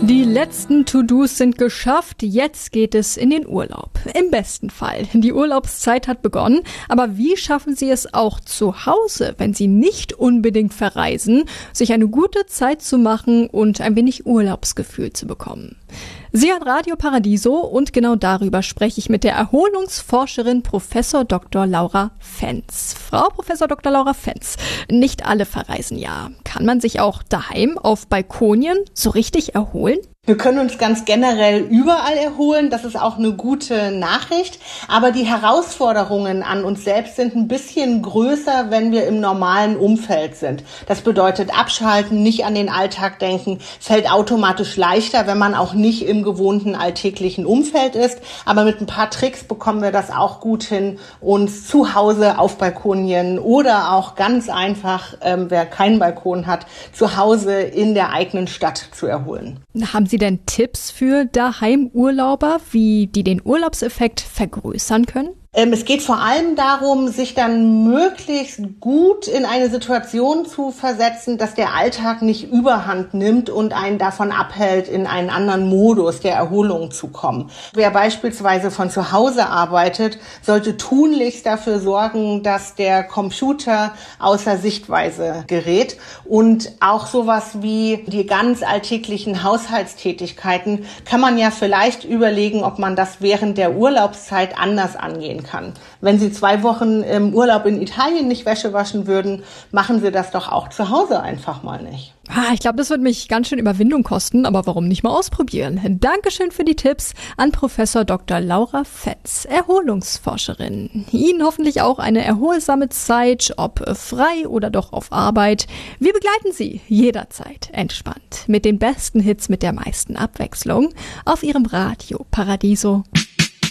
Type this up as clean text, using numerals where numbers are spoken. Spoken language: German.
Die letzten To-Dos sind geschafft, jetzt geht es in den Urlaub. Im besten Fall. Die Urlaubszeit hat begonnen, aber wie schaffen Sie es auch zu Hause, wenn Sie nicht unbedingt verreisen, sich eine gute Zeit zu machen und ein wenig Urlaubsgefühl zu bekommen? Sie hat Radio Paradiso und genau darüber spreche ich mit der Erholungsforscherin Prof. Dr. Laura Fenz. Frau Prof. Dr. Laura Fenz, nicht alle verreisen ja. Kann man sich auch daheim auf Balkonien so richtig erholen? Wir können uns ganz generell überall erholen, das ist auch eine gute Nachricht, aber die Herausforderungen an uns selbst sind ein bisschen größer, wenn wir im normalen Umfeld sind. Das bedeutet abschalten, nicht an den Alltag denken, fällt automatisch leichter, wenn man auch nicht im gewohnten alltäglichen Umfeld ist, aber mit ein paar Tricks bekommen wir das auch gut hin, uns zu Hause auf Balkonien oder auch ganz einfach, wer keinen Balkon hat, zu Hause in der eigenen Stadt zu erholen. Haben Sie denn Tipps für Daheimurlauber, wie die den Urlaubseffekt vergrößern können? Es geht vor allem darum, sich dann möglichst gut in eine Situation zu versetzen, dass der Alltag nicht überhand nimmt und einen davon abhält, in einen anderen Modus der Erholung zu kommen. Wer beispielsweise von zu Hause arbeitet, sollte tunlichst dafür sorgen, dass der Computer außer Sichtweise gerät. Und auch sowas wie die ganz alltäglichen Haushaltstätigkeiten kann man ja vielleicht überlegen, ob man das während der Urlaubszeit anders angehen kann. Wenn Sie 2 Wochen im Urlaub in Italien nicht Wäsche waschen würden, machen Sie das doch auch zu Hause einfach mal nicht. Ich glaube, das wird mich ganz schön Überwindung kosten, aber warum nicht mal ausprobieren? Dankeschön für die Tipps an Prof. Dr. Laura Fenz, Erholungsforscherin. Ihnen hoffentlich auch eine erholsame Zeit, ob frei oder doch auf Arbeit. Wir begleiten Sie jederzeit entspannt mit den besten Hits mit der meisten Abwechslung auf Ihrem Radio Paradiso.